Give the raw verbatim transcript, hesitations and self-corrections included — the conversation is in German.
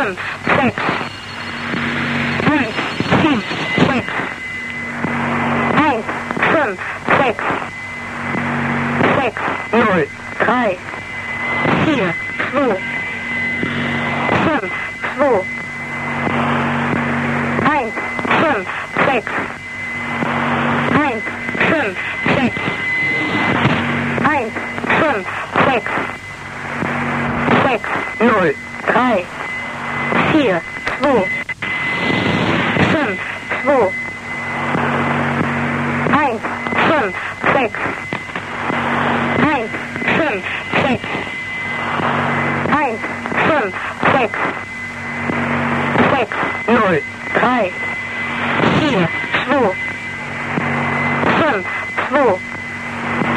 fünf, sechs, eins, sieben, sechs, eins, fünf, sechs, sechs, null, drei, vier, zwei, fünf, zwei, eins, fünf, sechs, eins, fünf, sechs, eins, fünf, sechs, sechs, null, drei,